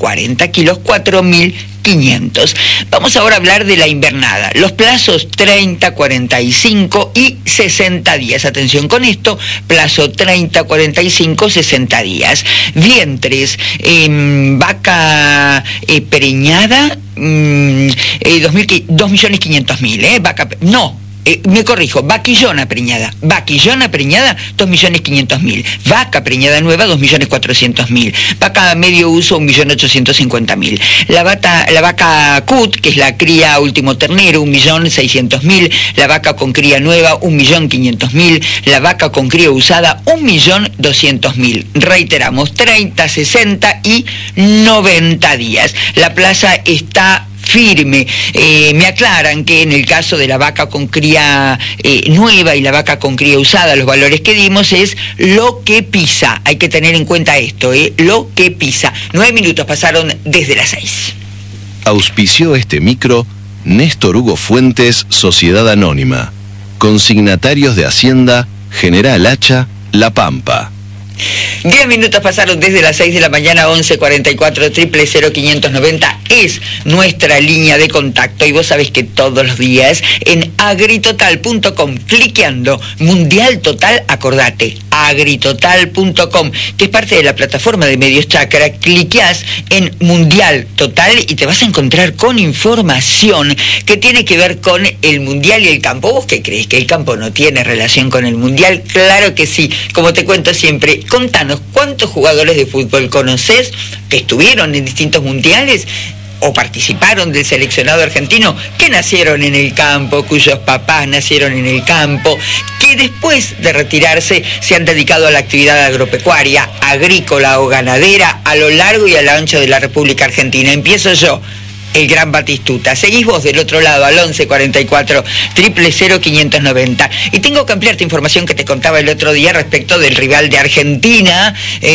40 kilos, 4.500. Vamos ahora a hablar de la invernada. Los plazos 30, 45 y 60 días. Atención con esto, plazo 30, 45, 60 días. Vientres, vaca preñada, 2.500.000, vaca, no. Me corrijo, vaquillona preñada, 2.500.000, vaca preñada nueva, 2.400.000, vaca medio uso, 1.850.000, la vaca cut, que es la cría último ternero, 1.600.000, la vaca con cría nueva, 1.500.000, la vaca con cría usada, 1.200.000. Reiteramos, 30, 60 y 90 días. La plaza está firme. Me aclaran que en el caso de la vaca con cría nueva y la vaca con cría usada, los valores que dimos es lo que pisa. Hay que tener en cuenta esto, lo que pisa. 9 minutos pasaron desde las 6. Auspició este micro Néstor Hugo Fuentes, Sociedad Anónima. Consignatarios de Hacienda, General Hacha, La Pampa. 10 minutos pasaron desde las 6 de la mañana, 1144 000 590 es nuestra línea de contacto, y vos sabés que todos los días en agritotal.com, cliqueando Mundial Total, acordate, agritotal.com, que es parte de la plataforma de Medios Chakra, cliqueás en Mundial Total y te vas a encontrar con información que tiene que ver con el Mundial y el campo. ¿Vos qué crees? ¿Que el campo no tiene relación con el Mundial? Claro que sí. Como te cuento siempre, contanos, ¿cuántos jugadores de fútbol conoces que estuvieron en distintos mundiales o participaron del seleccionado argentino, que nacieron en el campo, cuyos papás nacieron en el campo, que después de retirarse se han dedicado a la actividad agropecuaria, agrícola o ganadera a lo largo y a lo ancho de la República Argentina? Empiezo yo, el gran Batistuta. Seguís vos del otro lado al 1144 000 590. Y tengo que ampliarte información que te contaba el otro día respecto del rival de Argentina,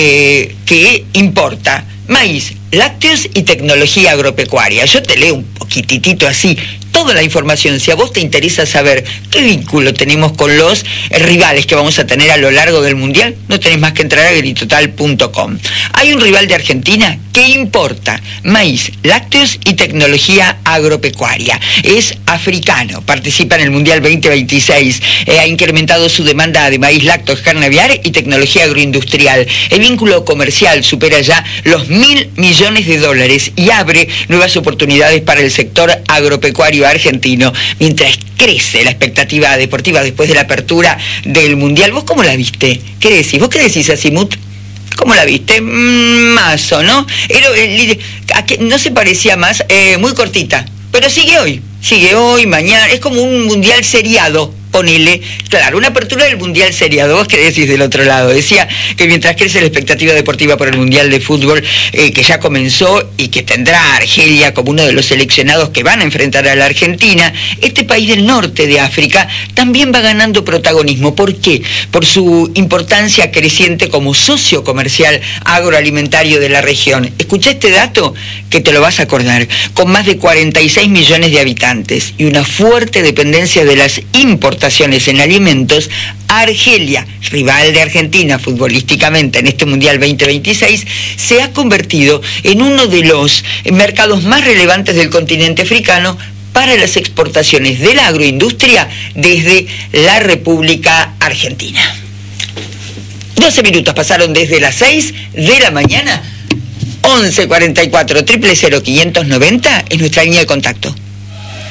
que importa maíz, lácteos y tecnología agropecuaria. Yo te leo un poquitito así toda la información. Si a vos te interesa saber qué vínculo tenemos con los rivales que vamos a tener a lo largo del Mundial, no tenés más que entrar a agritotal.com. Hay un rival de Argentina que importa maíz, lácteos y tecnología agropecuaria. Es africano, participa en el Mundial 2026, ha incrementado su demanda de maíz, lácteos, carne aviar y tecnología agroindustrial. El vínculo comercial supera ya los $1.000 millones y abre nuevas oportunidades para el sector agropecuario argentino, mientras crece la expectativa deportiva después de la apertura del Mundial. ¿Vos cómo la viste? ¿Qué decís? ¿Vos qué decís, Asimut? ¿Cómo la viste? Mazo, ¿no? No se parecía más, muy cortita, pero sigue hoy, mañana, es como un Mundial seriado. Ponele, claro, una apertura del Mundial seriado. ¿Vos qué decís del otro lado? Decía que mientras crece la expectativa deportiva por el Mundial de Fútbol, que ya comenzó y que tendrá a Argelia como uno de los seleccionados que van a enfrentar a la Argentina, este país del norte de África también va ganando protagonismo. ¿Por qué? Por su importancia creciente como socio comercial agroalimentario de la región. Escuchá este dato que te lo vas a acordar. Con más de 46 millones de habitantes y una fuerte dependencia de las importaciones en alimentos, Argelia, rival de Argentina futbolísticamente en este Mundial 2026, se ha convertido en uno de los mercados más relevantes del continente africano para las exportaciones de la agroindustria desde la República Argentina. 12 minutos pasaron desde las 6 de la mañana. 1144 000 590 es nuestra línea de contacto.